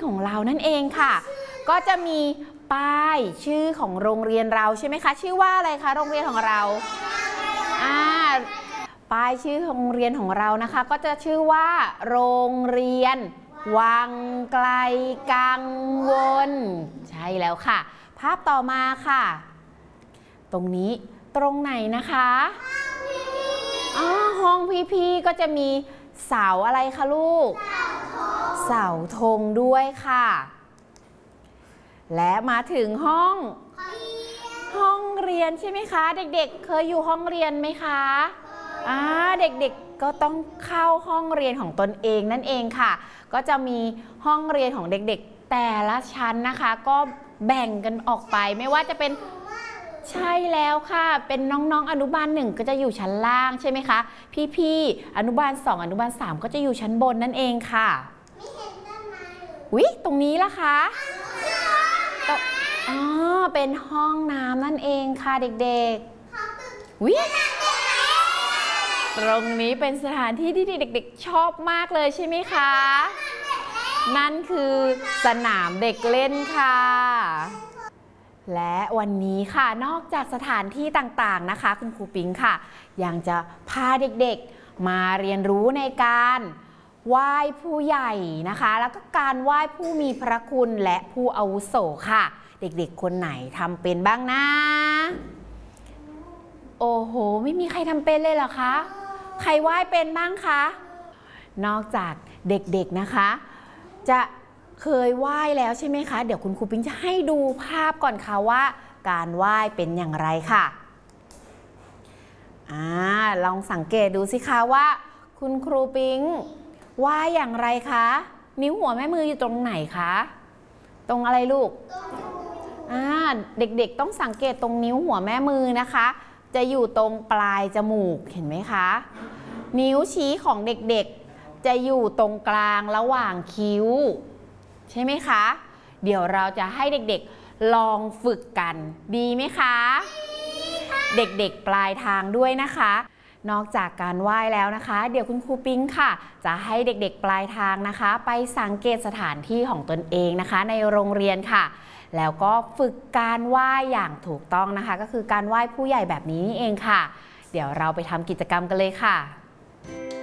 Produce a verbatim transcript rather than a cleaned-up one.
ของเรานั่นเองค่ะก็จะมีป้ายชื่อของโรงเรียนเราใช่ไหมคะชื่อว่าอะไรคะโรงเรียนของเราอ่าป้ายชื่อโรงเรียนของเรานะคะก็จะชื่อว่าโรงเรียนวังไกลกังวลใช่แล้วค่ะภาพต่อมาค่ะตรงนี้ตรงไหนนะคะอ๋อห้องพีพีก็จะมีเสาอะไรคะลูกเสาธงด้วยค่ะและมาถึงห้องห้องเรียนใช่ไหมคะเด็กๆเคยอยู่ห้องเรียนไหมคะอ่าเด็กๆก็ต้องเข้าห้องเรียนของตนเองนั่นเองค่ะก็จะมีห้องเรียนของเด็กๆแต่ละชั้นนะคะก็แบ่งกันออกไปไม่ว่าจะเป็นใช่แล้วค่ะเป็นน้องๆอนุบาลหนึ่งก็จะอยู่ชั้นล่างใช่ไหมคะพี่ๆอนุบาลสองอนุบาลสามก็จะอยู่ชั้นบนนั่นเองค่ะวิตรงนี้ล่ะคะอ๋อเป็นห้องน้ำนั่นเองค่ะเด็กๆวิตรงนี้เป็นสถานที่ที่เด็กๆชอบมากเลยใช่ไหมคะนั่นคือสนามเด็กเล่นค่ะและวันนี้ค่ะนอกจากสถานที่ต่างๆนะคะคุณครูปิงค่ะยังจะพาเด็กๆมาเรียนรู้ในการไหว้ผู้ใหญ่นะคะแล้วก็การไหว้ผู้มีพระคุณและผู้อาวุโสค่ะเด็กๆคนไหนทำเป็นบ้างนะโอ้โหไม่มีใครทำเป็นเลยเหรอคะใครไหว้เป็นบ้างคะนอกจากเด็กๆนะคะจะเคยไหว้แล้วใช่ไหมคะเดี๋ยวคุณครูปิงจะให้ดูภาพก่อนค่ะว่าการไหว้เป็นอย่างไรค่ะอ่าลองสังเกตดูสิคะว่าคุณครูปิงไหว้อย่างไรคะนิ้วหัวแม่มืออยู่ตรงไหนคะตรงอะไรลูกอ่าเด็กๆต้องสังเกตตรงนิ้วหัวแม่มือนะคะจะอยู่ตรงปลายจมูกเห็นไหมคะนิ้วชี้ของเด็กๆจะอยู่ตรงกลางระหว่างคิ้วใช่ไหมคะเดี๋ยวเราจะให้เด็กๆลองฝึกกันดีไหมคะเด็กๆปลายทางด้วยนะคะนอกจากการไหว้แล้วนะคะเดี๋ยวคุณครูปิงค่ะจะให้เด็กๆปลายทางนะคะไปสังเกตสถานที่ของตนเองนะคะในโรงเรียนค่ะแล้วก็ฝึกการไหว้อย่างถูกต้องนะคะก็คือการไหว้ผู้ใหญ่แบบนี้นี่เองค่ะเดี๋ยวเราไปทำกิจกรรมกันเลยค่ะ